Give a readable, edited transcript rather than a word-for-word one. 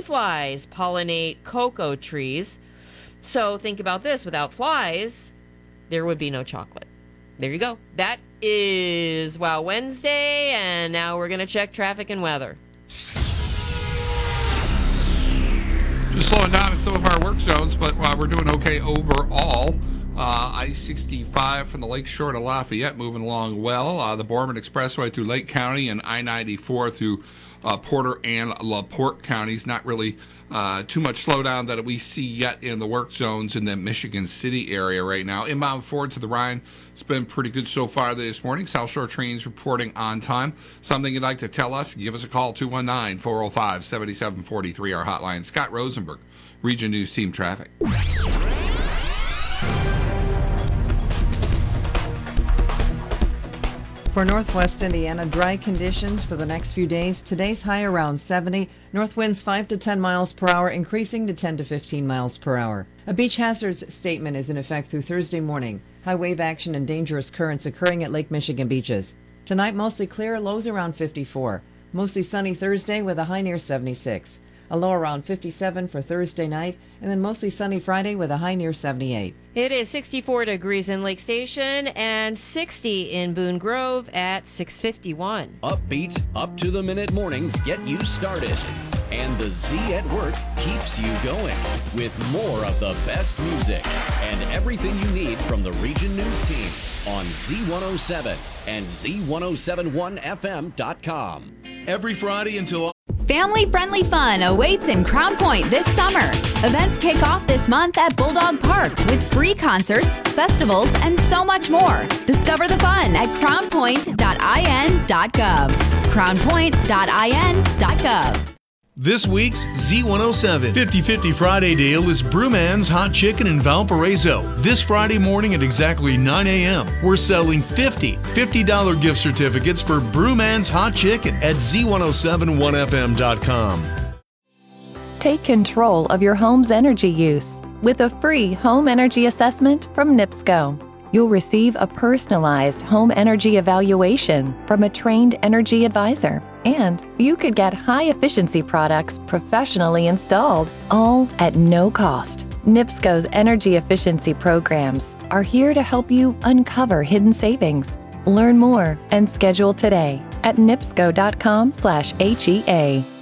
flies pollinate cocoa trees. So think about this. Without flies, there would be no chocolate. There you go. That is Wow Wednesday, and now we're going to check traffic and weather. Just slowing down in some of our work zones, but we're doing okay overall. I-65 from the Lakeshore to Lafayette moving along well. The Borman Expressway through Lake County and I-94 through Porter and LaPorte counties. Not really too much slowdown that we see yet in the work zones in the Michigan City area right now. Inbound forward to the Rhine, it's been pretty good so far this morning. South Shore trains reporting on time. Something you'd like to tell us, give us a call, 219-405-7743, our hotline. Scott Rosenberg, Region News Team Traffic. For Northwest Indiana, dry conditions for the next few days. Today's high around 70. North winds 5 to 10 miles per hour, increasing to 10 to 15 miles per hour. A beach hazards statement is in effect through Thursday morning. High wave action and dangerous currents occurring at Lake Michigan beaches. Tonight, mostly clear, lows around 54. Mostly sunny Thursday with a high near 76. A low around 57 for Thursday night, and then mostly sunny Friday with a high near 78. It is 64 degrees in Lake Station and 60 in Boone Grove at 6:51. Upbeat, up-to-the-minute mornings get you started. And the Z at Work keeps you going with more of the best music and everything you need from the Region News team on Z107 and Z1071FM.com. Every Friday until... Family-friendly fun awaits in Crown Point this summer. Events kick off this month at Bulldog Park with free concerts, festivals, and so much more. Discover the fun at crownpoint.in.gov. crownpoint.in.gov. This week's Z107 50/50 Friday deal is Brewman's Hot Chicken in Valparaiso. This Friday morning at exactly 9 a.m., we're selling $50 gift certificates for Brewman's Hot Chicken at Z1071FM.com. Take control of your home's energy use with a free home energy assessment from NIPSCO. You'll receive a personalized home energy evaluation from a trained energy advisor. And you could get high-efficiency products professionally installed, all at no cost. NIPSCO's energy efficiency programs are here to help you uncover hidden savings. Learn more and schedule today at nipsco.com/HEA.